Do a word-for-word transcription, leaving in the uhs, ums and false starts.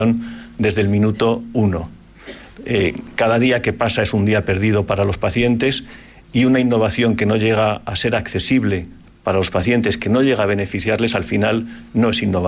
desde el minuto uno. Eh, cada día que pasa es un día perdido para los pacientes, y una innovación que no llega a ser accesible para los pacientes, que no llega a beneficiarles, al final no es innovación.